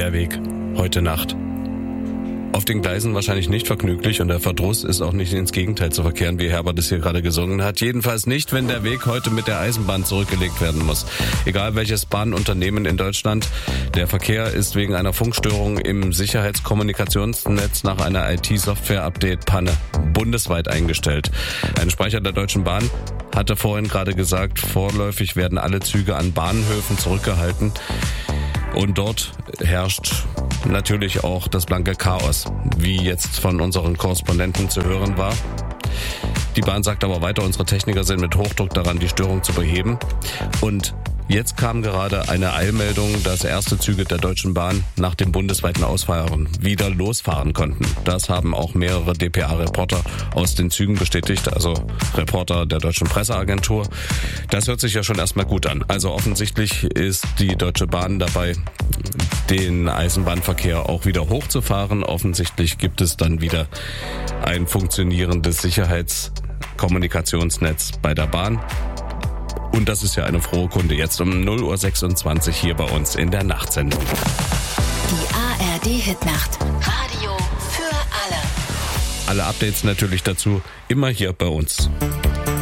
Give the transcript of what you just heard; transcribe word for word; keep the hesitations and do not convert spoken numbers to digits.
der Weg heute Nacht. Auf den Gleisen wahrscheinlich nicht vergnüglich und der Verdruss ist auch nicht ins Gegenteil zu verkehren, wie Herbert es hier gerade gesungen hat. Jedenfalls nicht, wenn der Weg heute mit der Eisenbahn zurückgelegt werden muss. Egal welches Bahnunternehmen in Deutschland. Der Verkehr ist wegen einer Funkstörung im Sicherheitskommunikationsnetz nach einer I T-Software-Update-Panne bundesweit eingestellt. Ein Sprecher der Deutschen Bahn hatte vorhin gerade gesagt, vorläufig werden alle Züge an Bahnhöfen zurückgehalten. Und dort herrscht natürlich auch das blanke Chaos, wie jetzt von unseren Korrespondenten zu hören war. Die Bahn sagt aber weiter, unsere Techniker sind mit Hochdruck daran, die Störung zu beheben. Und jetzt kam gerade eine Eilmeldung, dass erste Züge der Deutschen Bahn nach dem bundesweiten Ausfahren wieder losfahren konnten. Das haben auch mehrere D P A-Reporter aus den Zügen bestätigt, also Reporter der Deutschen Presseagentur. Das hört sich ja schon erstmal gut an. Also offensichtlich ist die Deutsche Bahn dabei, den Eisenbahnverkehr auch wieder hochzufahren. Offensichtlich gibt es dann wieder ein funktionierendes Sicherheitskommunikationsnetz bei der Bahn. Und das ist ja eine frohe Kunde jetzt um null Uhr sechsundzwanzig hier bei uns in der Nachtsendung. Die A R D-Hitnacht. Radio für alle. Alle Updates natürlich dazu immer hier bei uns.